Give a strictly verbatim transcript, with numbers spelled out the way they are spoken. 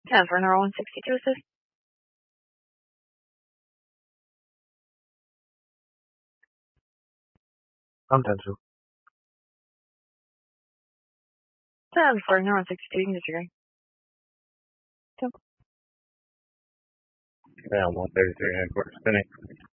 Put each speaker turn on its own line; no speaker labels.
ten for Neural one sixty-two assist.
I'm ten too.
ten for Neural one sixty-two, you can disagree.
Yeah, I'm one thirty-three and a quarter spinning.